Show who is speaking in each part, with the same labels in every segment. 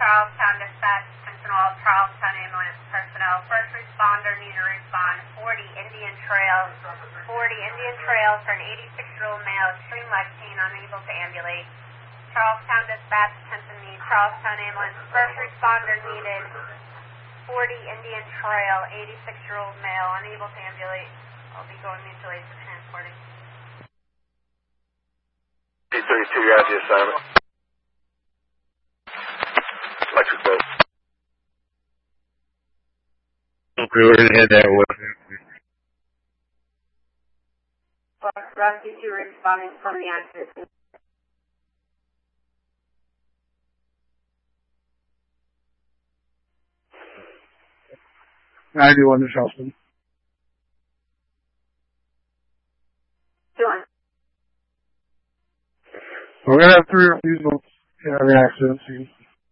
Speaker 1: Charlestown dispatch, attention all Charlestown ambulance personnel. First responder need to respond 40 Indian Trail for an 86-year-old male, extreme leg pain, unable to ambulate. Charlestown dispatch, attention need Charlestown ambulance. First responder needed 40 Indian Trail, 86-year-old male, unable to ambulate. I'll be going mutual aid for transporting.
Speaker 2: 832, you're at the assignment. Electric boat.
Speaker 3: Okay, we're going to head that way.
Speaker 1: Rescue 2 responding from the accident.
Speaker 4: 91 to Charleston.
Speaker 1: Doing.
Speaker 4: We're going to have 3 refusals in the accident scene.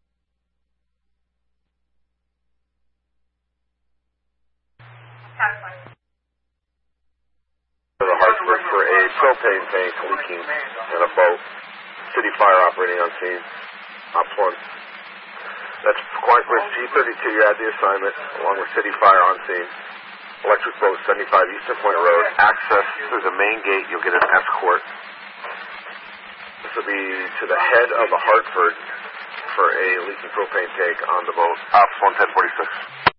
Speaker 2: To the Hartford for a propane tank leaking in a boat. City fire operating on scene. Ops 1. That's Quanquist G32, you're at the assignment, along with City Fire on scene. Electric boat, 75 Eastern Point Road. Access through the main gate, you'll get an escort. This will be to the head of the Hartford for a leaking propane tank on the boat. Ops 11046.